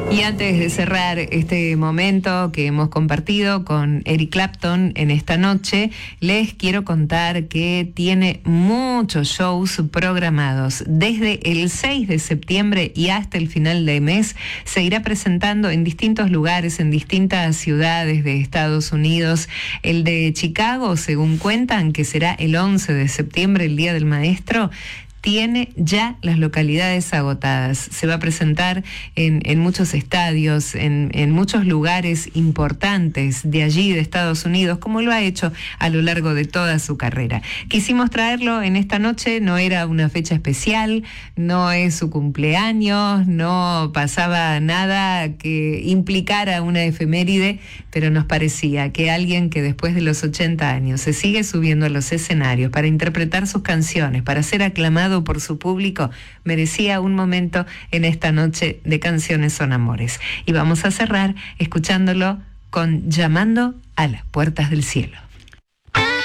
Y antes de cerrar este momento que hemos compartido con Eric Clapton en esta noche, les quiero contar que tiene muchos shows programados. Desde el 6 de septiembre y hasta el final de mes se irá presentando en distintos lugares, en distintas ciudades de Estados Unidos. El de Chicago, según cuentan, que será el 11 de septiembre, el Día del Maestro, tiene ya las localidades agotadas. Se va a presentar en muchos estadios, en muchos lugares importantes de allí, de Estados Unidos, como lo ha hecho a lo largo de toda su carrera. Quisimos traerlo en esta noche, no era una fecha especial, no es su cumpleaños, no pasaba nada que implicara una efeméride, pero nos parecía que alguien que después de los 80 años se sigue subiendo a los escenarios para interpretar sus canciones, para ser aclamado por su público, merecía un momento en esta noche de Canciones son Amores. Y vamos a cerrar escuchándolo con Llamando a las Puertas del Cielo.